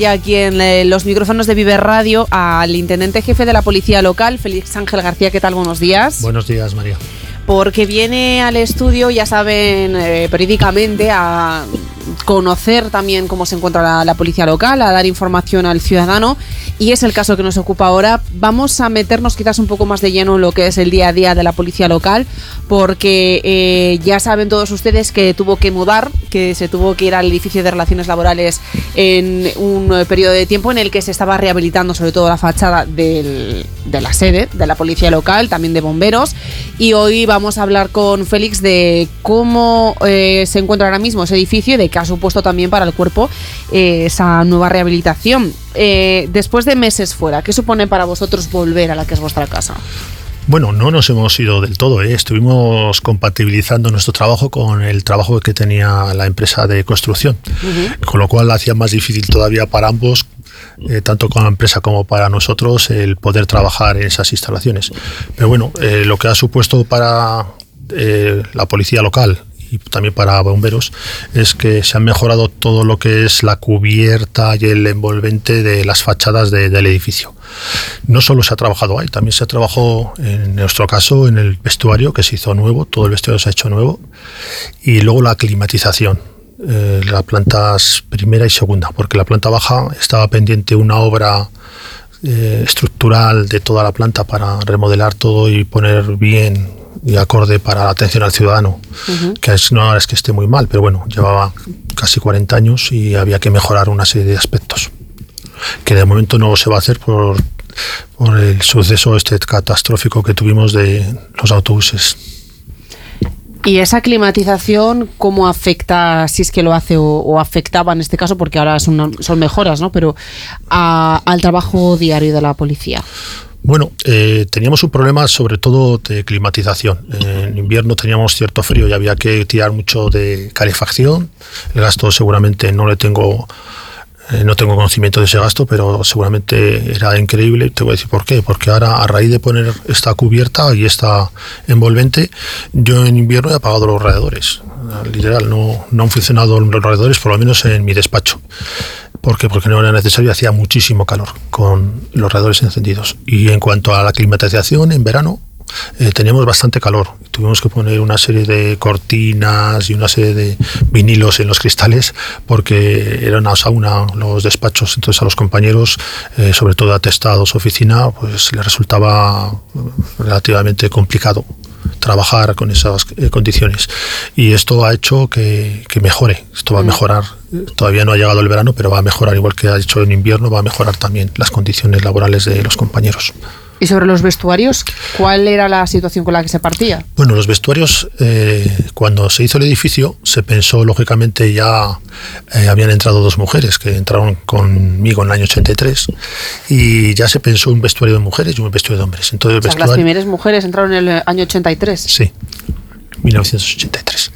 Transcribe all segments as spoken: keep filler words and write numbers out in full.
Y aquí en eh, los micrófonos de Vive Radio al intendente jefe de la Policía Local, Félix Ángel García. ¿Qué tal? Buenos días. Buenos días, María. Porque viene al estudio, ya saben, eh, periódicamente a conocer también cómo se encuentra la, la policía local, a dar información al ciudadano, y es el caso que nos ocupa ahora. Vamos a meternos quizás un poco más de lleno en lo que es el día a día de la policía local, porque eh, ya saben todos ustedes que tuvo que mudar, que se tuvo que ir al edificio de relaciones laborales en un periodo de tiempo en el que se estaba rehabilitando sobre todo la fachada del, de la sede de la policía local, también de bomberos, y hoy vamos a hablar con Félix de cómo eh, se encuentra ahora mismo ese edificio y de qué ha supuesto también para el cuerpo eh, esa nueva rehabilitación. Eh, después de meses fuera, ¿qué supone para vosotros volver a la que es vuestra casa? Bueno, no nos hemos ido del todo, ¿eh? Estuvimos compatibilizando nuestro trabajo con el trabajo que tenía la empresa de construcción, uh-huh. Con lo cual hacía más difícil todavía para ambos, eh, tanto con la empresa como para nosotros, el poder trabajar en esas instalaciones. Pero bueno, eh, lo que ha supuesto para eh, la policía local y también para bomberos es que se han mejorado todo lo que es la cubierta y el envolvente de las fachadas de, del edificio. No solo se ha trabajado ahí, también se trabajó en nuestro caso en el vestuario, que se hizo nuevo, todo el vestuario se ha hecho nuevo, y luego la climatización, eh, las plantas primera y segunda, porque la planta baja estaba pendiente una obra eh, estructural de toda la planta para remodelar todo y poner bien y acorde para la atención al ciudadano, uh-huh. Que es, no es que esté muy mal, pero bueno, llevaba casi cuarenta años y había que mejorar una serie de aspectos, que de momento no se va a hacer por, por el suceso este catastrófico que tuvimos de los autobuses. ¿Y esa climatización cómo afecta, si es que lo hace o, o afectaba en este caso, porque ahora son, son mejoras, ¿no? Pero a, al trabajo diario de la policía? Bueno, eh, teníamos un problema sobre todo de climatización. En invierno teníamos cierto frío y había que tirar mucho de calefacción. El gasto seguramente no le tengo, eh, no tengo conocimiento de ese gasto, pero seguramente era increíble. Te voy a decir por qué. Porque ahora, a raíz de poner esta cubierta y esta envolvente, yo en invierno he apagado los radiadores. Literal, no, no han funcionado los radiadores, por lo menos en mi despacho. ¿Por qué? Porque no era necesario, hacía muchísimo calor con los radiadores encendidos. Y en cuanto a la climatización, en verano eh, teníamos bastante calor. Tuvimos que poner una serie de cortinas y una serie de vinilos en los cristales porque era una sauna los despachos. Entonces a los compañeros, eh, sobre todo atestados, oficina, pues les resultaba relativamente complicado trabajar con esas eh, condiciones, y esto ha hecho que, que mejore. Esto va a mejorar, todavía no ha llegado el verano, pero va a mejorar, igual que ha hecho en invierno, va a mejorar también las condiciones laborales de los compañeros. ¿Y sobre los vestuarios, cuál era la situación con la que se partía? Bueno, los vestuarios, eh, cuando se hizo el edificio, se pensó, lógicamente, ya eh, habían entrado dos mujeres que entraron conmigo en el año ochenta y tres, y ya se pensó un vestuario de mujeres y un vestuario de hombres. Entonces, el o sea, vestuario, las primeras mujeres entraron en el año ochenta y tres. Sí, mil novecientos ochenta y tres.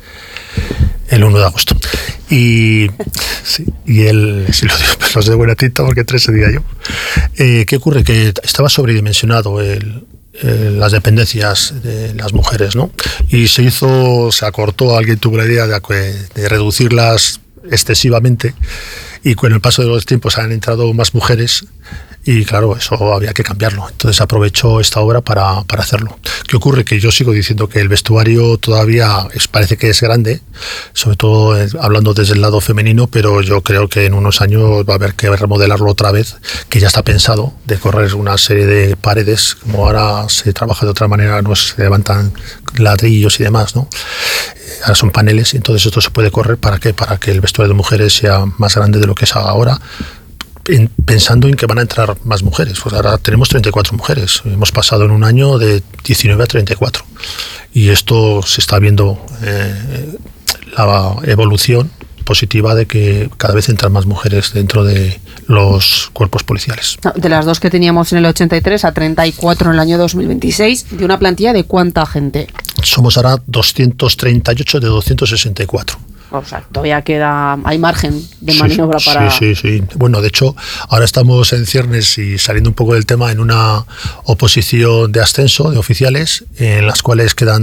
El uno de agosto. Y, sí, y él, si lo digo, pues los de buena tinta, porque tres se diga yo. Eh, ¿Qué ocurre? Que estaba sobredimensionado el, el, las dependencias de las mujeres, ¿no? Y se hizo, se acortó, alguien tuvo la idea de, de reducirlas excesivamente, y con el paso de los tiempos han entrado más mujeres. Y claro, eso había que cambiarlo. Entonces aprovechó esta obra para, para hacerlo. ¿Qué ocurre? Que yo sigo diciendo que el vestuario todavía es, parece que es grande, sobre todo eh, hablando desde el lado femenino, pero yo creo que en unos años va a haber que remodelarlo otra vez, que ya está pensado, de correr una serie de paredes, como ahora se trabaja de otra manera, no se levantan ladrillos y demás, ¿no? Ahora son paneles, y entonces esto se puede correr. ¿Para qué? Para que el vestuario de mujeres sea más grande de lo que es ahora, En, pensando en que van a entrar más mujeres. Pues ahora tenemos treinta y cuatro mujeres. Hemos pasado en un año de diecinueve a treinta y cuatro. Y esto se está viendo eh, la evolución positiva de que cada vez entran más mujeres dentro de los cuerpos policiales. De las dos que teníamos en el ochenta y tres a treinta y cuatro en el año dos mil veintiséis, ¿de una plantilla de cuánta gente? Somos ahora doscientos treinta y ocho de doscientos sesenta y cuatro. O sea, todavía queda, hay margen de maniobra sí, para... Sí, sí, sí. Bueno, de hecho, ahora estamos en ciernes y saliendo un poco del tema en una oposición de ascenso de oficiales en las cuales quedan